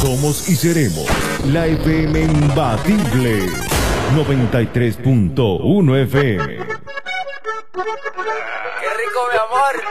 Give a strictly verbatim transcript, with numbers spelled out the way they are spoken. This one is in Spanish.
Somos y seremos la F M imbatible. noventa y tres punto uno F M. ¡Qué rico, mi amor!